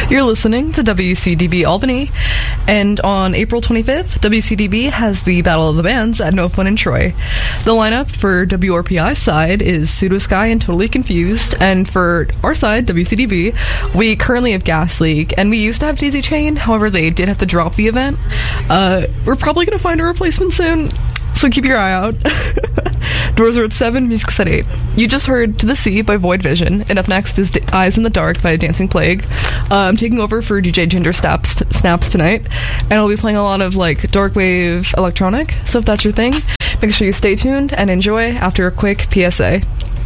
You're listening to WCDB Albany, and on April 25th, WCDB has the Battle of the Bands at No Fun in Troy. The lineup for WRPI's side is Pseudo Sky and Totally Confused, and for our side, WCDB, we currently have Gas Leak, and we used to have Daisy Chain, however they did have to drop the event. We're probably going to find a replacement soon, so keep your eye out. Doors are at 7, music's at 8. You just heard To the Sea by Void Vision, and up next is Eyes in the Dark by Dancing Plague. I'm taking over for DJ Ginger Snaps tonight, and I'll be playing a lot of like dark wave electronic, so if that's your thing, make sure you stay tuned and enjoy after a quick PSA.